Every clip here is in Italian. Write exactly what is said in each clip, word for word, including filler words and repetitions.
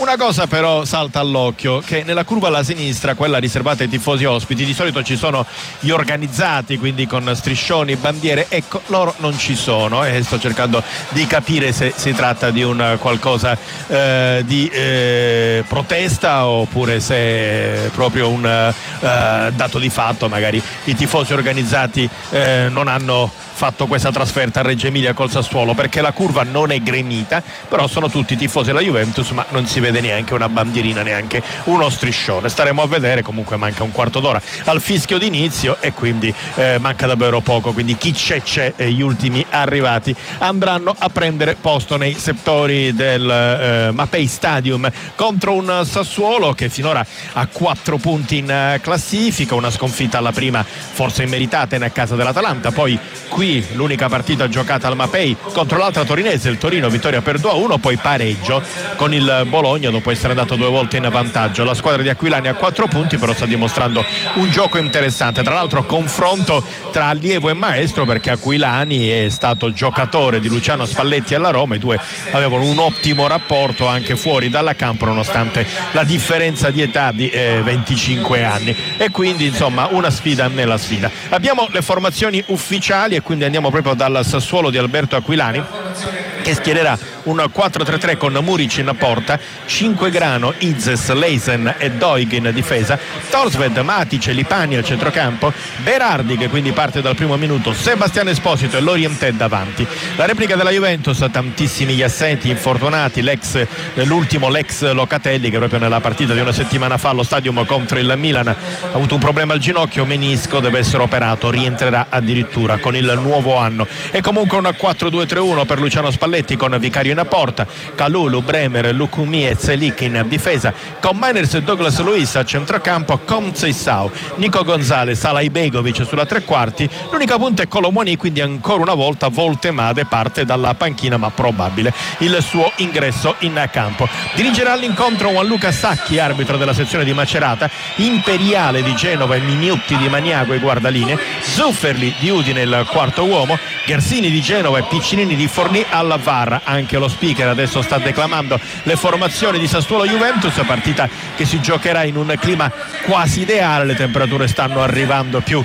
Una cosa però salta all'occhio, che nella curva alla sinistra, quella riservata ai tifosi ospiti, di solito ci sono gli organizzati, quindi con striscioni, bandiere, ecco, loro non ci sono e sto cercando di capire se si tratta di un qualcosa eh, di eh, protesta oppure se è proprio un eh, dato di fatto, magari i tifosi organizzati eh, non hanno fatto questa trasferta a Reggio Emilia col Sassuolo, perché la curva non è gremita, però sono tutti tifosi della Juventus, ma non si vede neanche una bandierina, neanche uno striscione. Staremo a vedere, comunque manca un quarto d'ora al fischio d'inizio e quindi eh, manca davvero poco, quindi chi c'è c'è e gli ultimi arrivati andranno a prendere posto nei settori del eh, Mapei Stadium contro un Sassuolo che finora ha quattro punti in classifica, una sconfitta alla prima forse immeritata in casa dell'Atalanta, poi qui l'unica partita giocata al Mapei contro l'altra torinese, il Torino, vittoria per due a uno, poi pareggio con il Bologna dopo essere andato due volte in vantaggio. La squadra di Aquilani ha quattro punti, però sta dimostrando un gioco interessante, tra l'altro confronto tra allievo e maestro, perché Aquilani è stato giocatore di Luciano Spalletti alla Roma, i due avevano un ottimo rapporto anche fuori dalla campo nonostante la differenza di età di eh, venticinque anni, e quindi insomma una sfida nella sfida. Abbiamo le formazioni ufficiali e quindi andiamo proprio dal Sassuolo di Alberto Aquilani, che schiererà un quattro tre tre con Muric in porta, Cinquegrano, Izes, Leisen e Doig in difesa, Torsved, Matic e Lipani al centrocampo, Berardi che quindi parte dal primo minuto, Sebastiano Esposito e Lorientè davanti. La replica della Juventus, tantissimi gli assenti, infortunati, l'ex, l'ultimo l'ex Locatelli che proprio nella partita di una settimana fa allo Stadium contro il Milan ha avuto un problema al ginocchio, menisco, deve essere operato, rientrerà addirittura con il nuovo anno. E comunque un quattro due tre uno per Luciano Spalletti con Vicario in porta, Kalulu, Bremer, Lukumi e Zelik in difesa, con Miners e Douglas Luiz a centrocampo, con Seissau, Nico Gonzalez, Salai Begovic sulla tre quarti. L'unica punta è Colomoni, quindi ancora una volta Voltemade parte dalla panchina, ma probabile il suo ingresso in campo. Dirigerà l'incontro Gianluca Sacchi, arbitro della sezione di Macerata, Imperiale di Genova e Mignutti di Maniago e guardalinee, Zufferli di Udine il quarto uomo, Ghersini di Genova e Piccinini di Forlì alla V A R. Anche lo speaker adesso sta declamando le formazioni di Sassuolo Juventus, partita che si giocherà in un clima quasi ideale, le temperature stanno arrivando più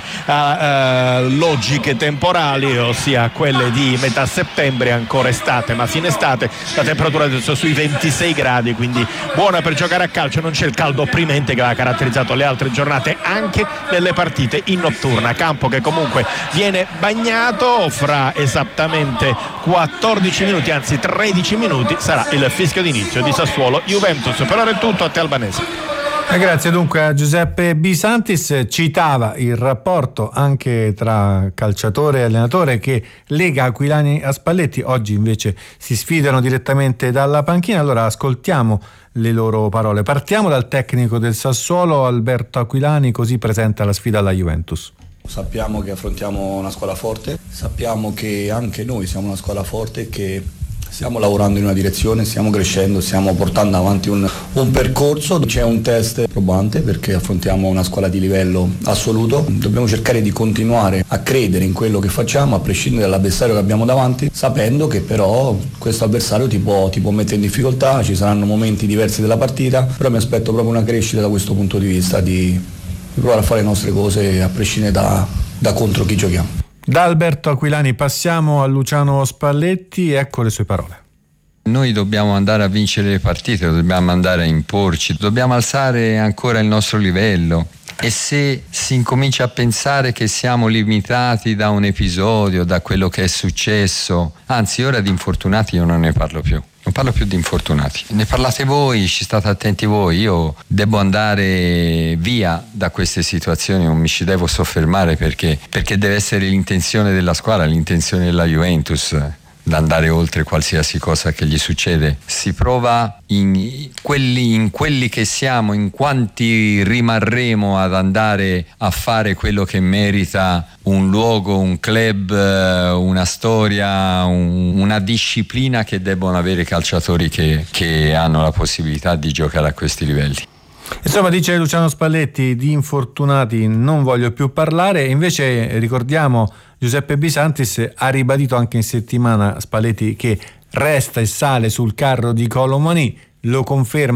a uh, logiche temporali, ossia quelle di metà settembre, ancora estate ma fine estate, la temperatura adesso sui ventisei gradi, quindi buona per giocare a calcio, non c'è il caldo opprimente che ha caratterizzato le altre giornate anche nelle partite in notturna. Campo che comunque viene bagnato, fra esattamente quattordici minuti, anzi tredici minuti sarà il fischio d'inizio di Sassuolo Juventus. Per ora è tutto, a te Albanese. Eh, grazie dunque a Giuseppe Bisantis. Citava il rapporto anche tra calciatore e allenatore che lega Aquilani a Spalletti, oggi invece si sfidano direttamente dalla panchina. Allora ascoltiamo le loro parole. Partiamo dal tecnico del Sassuolo, Alberto Aquilani, così presenta la sfida alla Juventus. Sappiamo che affrontiamo una squadra forte, sappiamo che anche noi siamo una squadra forte e che stiamo lavorando in una direzione, stiamo crescendo, stiamo portando avanti un, un percorso. C'è un test probante perché affrontiamo una squadra di livello assoluto, dobbiamo cercare di continuare a credere in quello che facciamo a prescindere dall'avversario che abbiamo davanti, sapendo che però questo avversario ti può, ti può mettere in difficoltà, ci saranno momenti diversi della partita, però mi aspetto proprio una crescita da questo punto di vista, di provare a fare le nostre cose a prescindere da, da contro chi giochiamo. Da Alberto Aquilani passiamo a Luciano Spalletti, ecco le sue parole. Noi dobbiamo andare a vincere le partite, dobbiamo andare a imporci, dobbiamo alzare ancora il nostro livello. E se si incomincia a pensare che siamo limitati da un episodio, da quello che è successo, anzi ora di infortunati io non ne parlo più. Non parlo più di infortunati, ne parlate voi, ci state attenti voi, io devo andare via da queste situazioni, non mi ci devo soffermare perché, perché deve essere l'intenzione della squadra, l'intenzione della Juventus, d'andare oltre qualsiasi cosa che gli succede. Si prova in quelli, in quelli che siamo, in quanti rimarremo ad andare a fare quello che merita un luogo, un club, una storia, un, una disciplina che debbono avere i calciatori che, che hanno la possibilità di giocare a questi livelli. Insomma, dice Luciano Spalletti, di infortunati non voglio più parlare. Invece ricordiamo, Giuseppe Bisantis ha ribadito anche in settimana Spalletti che resta e sale sul carro di Colomani, lo conferma